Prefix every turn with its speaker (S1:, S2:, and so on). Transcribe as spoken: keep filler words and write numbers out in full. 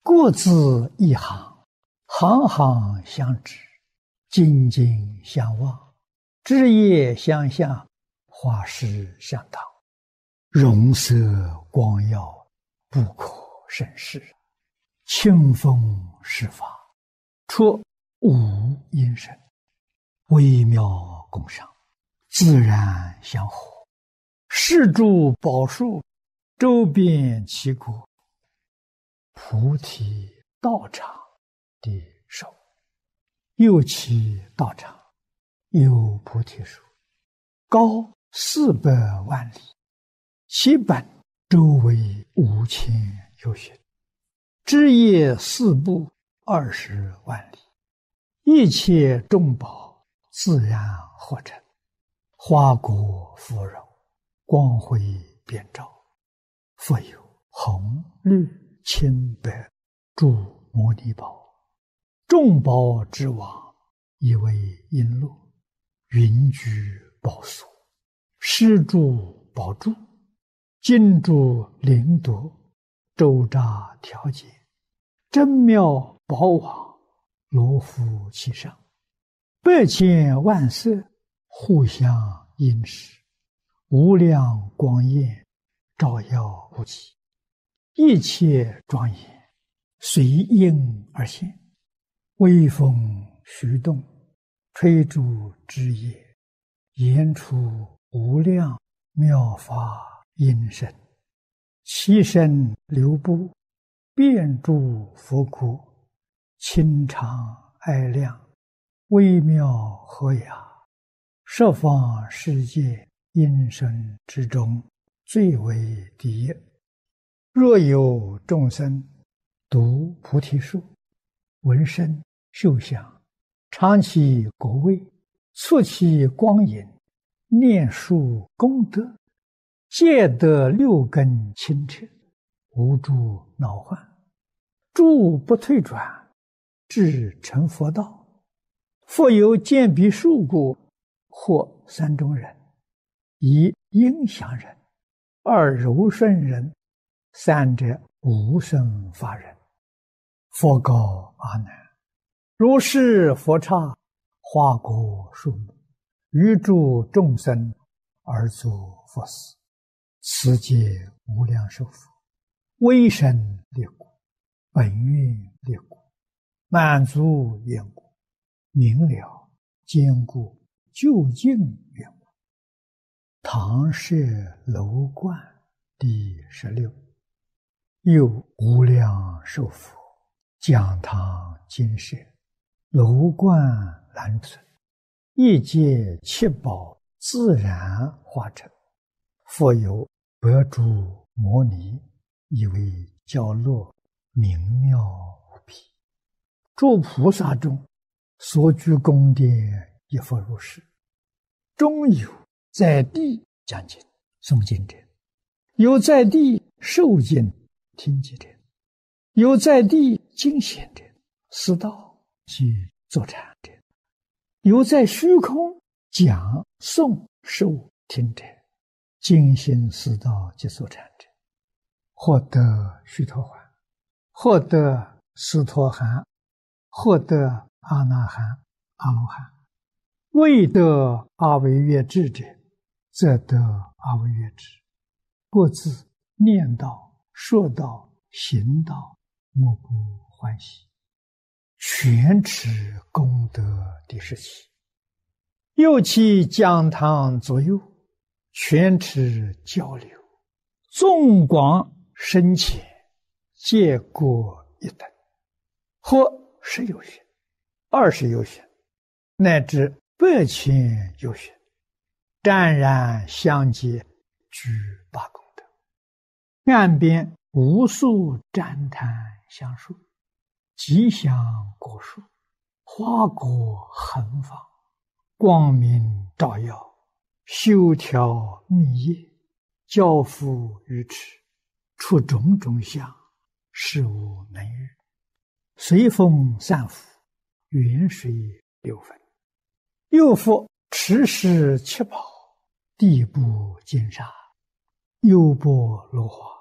S1: 各自一行，行行相知，紧紧相望，枝叶相向，花实相当，容色光耀，不可胜视。清风施法，出无因声，微妙共赏，自然相合。是诸宝树，周遍其国，菩提道场的手，右其道场有菩提树，高四百万里，其本周围五千由旬，枝叶四部二十万里，一切众宝自然合成，花果芙蓉，光辉遍照，复有红绿青白诸摩尼宝，众宝之王，以为璎珞，云居宝所，施诸宝柱，金珠灵夺，周匝调节，真妙宝网，罗浮其上，百千万色，互相映饰，无量光焰，照耀无极，一切庄严，随应而现，微风徐动，吹诸枝叶，言出无量妙法音声，其声流布，遍诸佛国，清长哀亮，微妙和雅，十方世界音声之中，最为第一。若有众生读菩提树，闻声嗅香，尝其果味，触其光影，念树功德，皆得六根清澈，无诸恼患，诸不退转，至成佛道。复有见彼树故，或三种人：一应祥人，二柔顺人，三者无生法人。佛告阿难：如是佛刹，花果树木，于诸众生而作佛事，此皆无量寿佛，威神力故，本愿力故，满足愿故，明了坚固究竟愿故。唐舍楼观第十六。又无量寿佛，讲堂金舍，楼观栏存，一界七宝自然化成，复有百诸摩尼，以为教落，明妙无比。诸菩萨中，所居宫殿亦复如是。中有在地讲经诵经者，有在地受经听经者，有在地经显者，思道及坐禅者，有在虚空讲诵受听者，精心思道及坐禅者，获得须陀洹，获得斯陀含，获得阿那含、阿罗汉。未得阿惟越致者，则得阿惟越致。各自念道、说道、行道，莫不欢喜。全持功德第十七。又其讲堂左右，全持交流，纵广深浅，皆各一等，或十有旬，二十有旬，乃至百千有旬，湛然相接，具八功德。岸边无数旃檀香树，吉祥果树，花果横放，光明照耀，修条密叶，交付于池，出种种相，事无能喻。随风散伏，远水流分。又复持世七宝，地部金沙，优波罗华，